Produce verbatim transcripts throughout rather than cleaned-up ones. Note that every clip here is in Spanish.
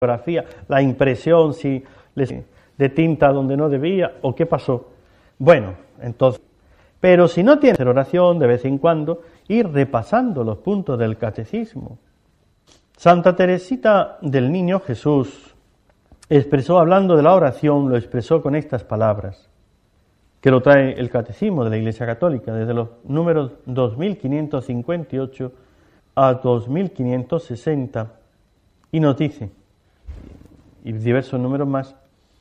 fotografía, la impresión, si les de tinta donde no debía, o qué pasó. Bueno, entonces, pero si no tiene oración de vez en cuando, ir repasando los puntos del catecismo. Santa Teresita del Niño Jesús expresó, hablando de la oración, lo expresó con estas palabras, que lo trae el Catecismo de la Iglesia Católica, desde los números dos mil quinientos cincuenta y ocho a dos mil quinientos sesenta, y nos dice, y diversos números más,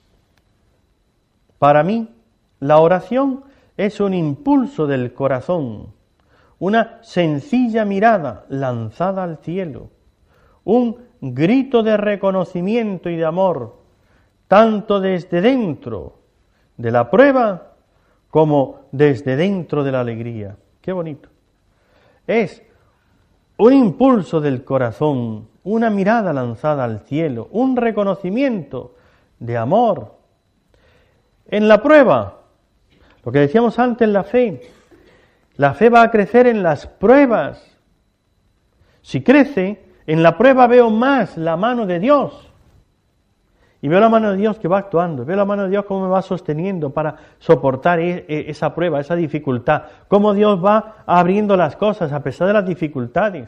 para mí, la oración es un impulso del corazón, una sencilla mirada lanzada al cielo, un grito de reconocimiento y de amor, tanto desde dentro de la prueba como desde dentro de la alegría. ¡Qué bonito! Es un impulso del corazón, una mirada lanzada al cielo, un reconocimiento de amor. En la prueba, lo que decíamos antes, la fe, la fe va a crecer en las pruebas. Si crece, en la prueba veo más la mano de Dios. Y veo la mano de Dios que va actuando, veo la mano de Dios cómo me va sosteniendo para soportar esa prueba, esa dificultad, cómo Dios va abriendo las cosas a pesar de las dificultades.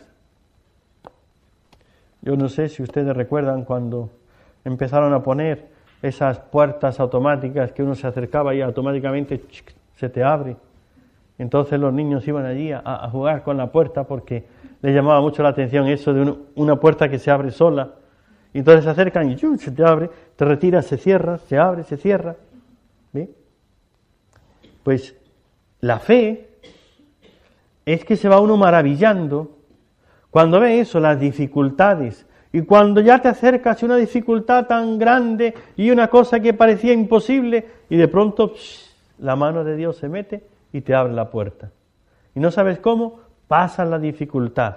Yo no sé si ustedes recuerdan cuando empezaron a poner esas puertas automáticas que uno se acercaba y automáticamente se te abre. Entonces los niños iban allí a, a jugar con la puerta porque les llamaba mucho la atención eso de un, una puerta que se abre sola. Y entonces se acercan y ¡yum! Se te abre, te retiras, se cierra, se abre, se cierra. ¿Ve? Pues la fe es que se va uno maravillando cuando ve eso, las dificultades. Y cuando ya te acercas a una dificultad tan grande y una cosa que parecía imposible, y de pronto psh, la mano de Dios se mete y te abre la puerta. Y no sabes cómo, pasa la dificultad.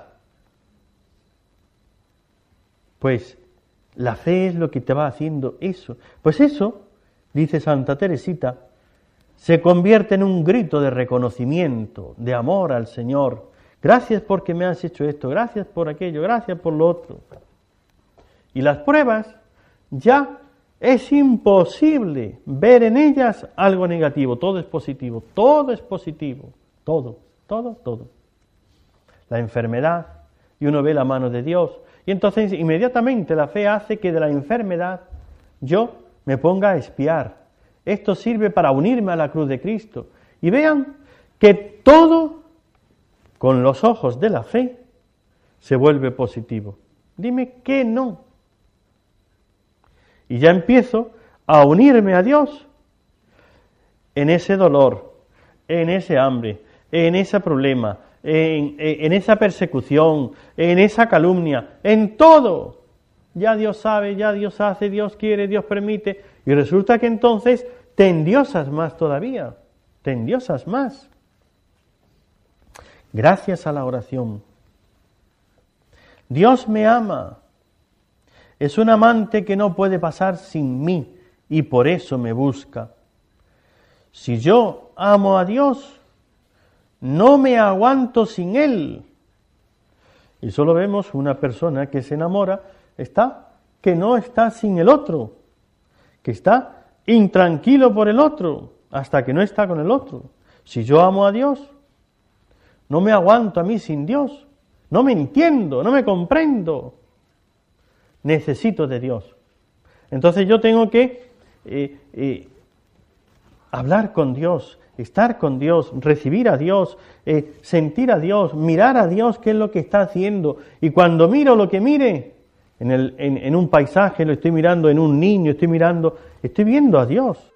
Pues la fe es lo que te va haciendo eso. Pues eso, dice Santa Teresita, se convierte en un grito de reconocimiento, de amor al Señor. Gracias porque me has hecho esto, gracias por aquello, gracias por lo otro. Y las pruebas, ya es imposible ver en ellas algo negativo, todo es positivo, todo es positivo, todo, todo, todo. La enfermedad, y uno ve la mano de Dios, y entonces inmediatamente la fe hace que de la enfermedad yo me ponga a espiar. Esto sirve para unirme a la cruz de Cristo. Y vean que todo, con los ojos de la fe, se vuelve positivo. Dime que no. Y ya empiezo a unirme a Dios en ese dolor, en ese hambre, en ese problema, En, en esa persecución, en esa calumnia, en todo. Ya Dios sabe, ya Dios hace, Dios quiere, Dios permite. Y resulta que entonces te endiosas más todavía, te endiosas más. Gracias a la oración. Dios me ama. Es un amante que no puede pasar sin mí y por eso me busca. Si yo amo a Dios, no me aguanto sin Él. Y solo vemos una persona que se enamora, está, que no está sin el otro, que está intranquilo por el otro, hasta que no está con el otro. Si yo amo a Dios, no me aguanto a mí sin Dios, no me entiendo, no me comprendo, necesito de Dios. Entonces yo tengo que eh, eh, hablar con Dios, estar con Dios, recibir a Dios, eh, sentir a Dios, mirar a Dios qué es lo que está haciendo. Y cuando miro lo que mire, en, el, en, en un paisaje, lo estoy mirando en un niño, estoy mirando, estoy viendo a Dios.